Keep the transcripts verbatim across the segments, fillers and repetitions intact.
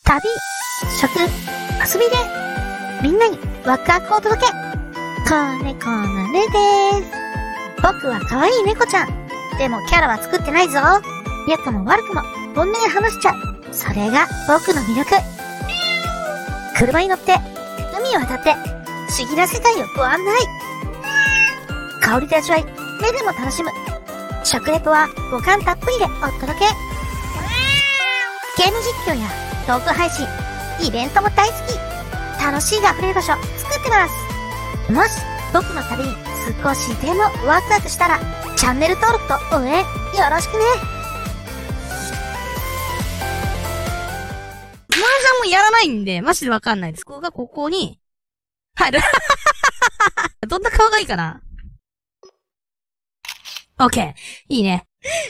旅、食、遊びで、みんなにワクワクをお届け。子猫のねでーす。僕は可愛い猫ちゃん。でもキャラは作ってないぞ。良くも悪くも本音で話しちゃう。それが僕の魅力。車に乗って、海を渡って、不思議な世界をご案内。香りと味わい、目でも楽しむ。食レポは五感たっぷりでお届け。ゲーム実況やトーク配信、イベントも大好き。楽しいが溢れる場所作ってます。もし僕の旅に少しでもワクワクしたら、チャンネル登録と応援よろしくね。 麻雀もやらないんで、マジでわかんないです。ここがここに入る。どんな顔がいいかな。オッケー。いいね。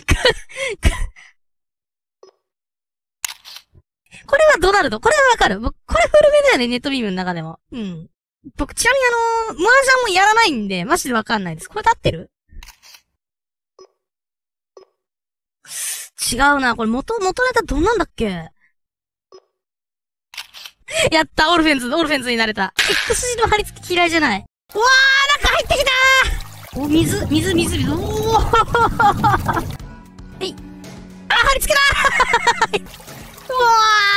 これはドナルド。これはわかる。僕、これ古めだよね、ネットビームの中でも。うん。僕、ちなみにあのー、麻雀もやらないんで、マジでわかんないです。これで合ってる？違うな。これ元、元ネタどんなんだっけ？やった、オルフェンズ、オルフェンズになれた。X 字の貼り付き嫌いじゃない。うわー、中入ってきたー！お、水、水、水、水、おーはい。あ、貼り付けだーうわ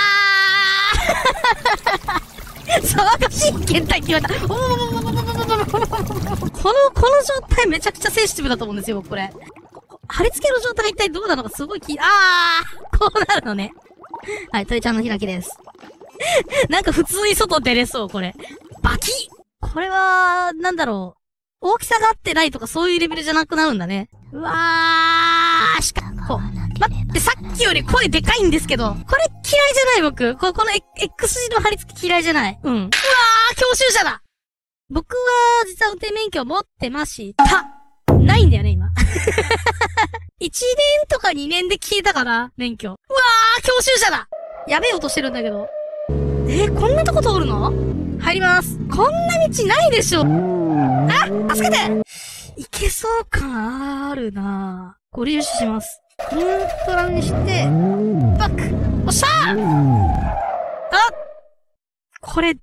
ー騒がしい検体決まった。おーこの、この状態めちゃくちゃセンシティブだと思うんですよ、僕これ。貼り付けの状態が一体どうなのかすごい気、あーこうなるのね。はい、トイちゃんの開きです。なんか普通に外出れそう、これ。バキッこれは、なんだろう。大きさが合ってないとかそういうレベルじゃなくなるんだね。うわーしかこう。待って、さっきより声でかいんですけど。これ嫌いじゃない僕。こ、この X 字の貼り付き嫌いじゃない。うん。うわー教習者だ僕は、実は運転免許持ってました。ないんだよね、今。いちねんとかにねんで消えたから、免許。うわー教習者だやべえ音してるんだけど。えー、こんなとこ通るの？入ります。こんな道ないでしょ。あ、助けていけそう感あるなぁ。ご利用します。ニュートラルにして、バックおっしゃーあこれ、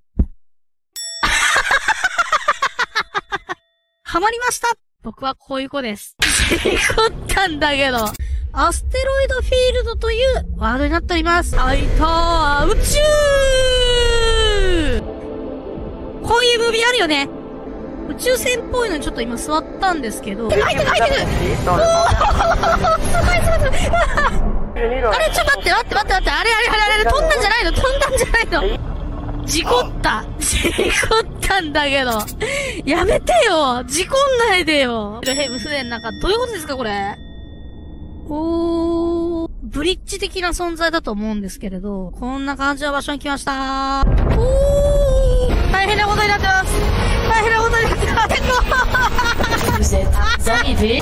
はまりました僕はこういう子です。事故ったんだけど。アステロイドフィールドというワードになっております。あいたー宇宙こういうムービーあるよね。宇宙船っぽいのにちょっと今座ったんですけど。入ってる入ってるおーすごいすごいすごいあれちょっと待って待って待って待って。あれあれあれあれ飛んだんじゃないの飛んだんじゃないの事故った事故ったんだけど。やめてよ事故んないでよヘブ船の中どういうことですかこれ。おー、ブリッジ的な存在だと思うんですけれど、こんな感じの場所に来ましたー。おー、大変なことになってます。大変なことになってます。 Vous êtes arrivé.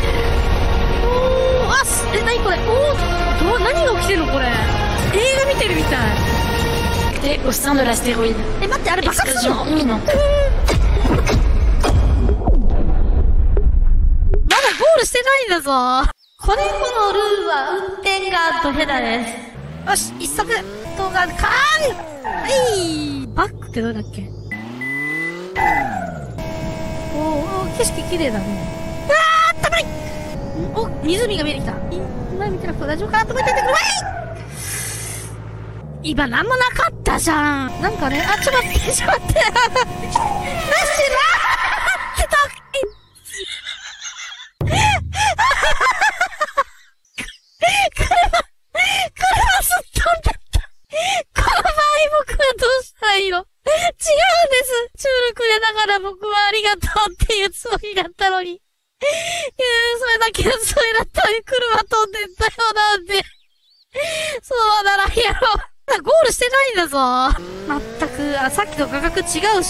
おー、あ、す、え、なにこれ。おー、ど、何が起きてるのこれ。映画見てるみたい。 Et au sein de l'astéroïde. え、待って、あれ爆発するの？ Explosion imminente. まだゴールしてないんだぞ。子猫のルーは運転がドヘダです。よし、一足動画、カーンはいバックってどれだっけおー、景色綺麗だね。あー、高いお、湖が見えてきた。前見てなくて大丈夫かなと思っててください今なんもなかったじゃん。なんかね、あ、ちょっと待って、ちょっと待って。なしなーってた僕はありがとうっていうつもりだったのに。いやそれだけのつもりだったのに車飛んでったよなんて。そうならやろう。ゴールしてないんだぞ。まったく、あ、さっきと価格違うし。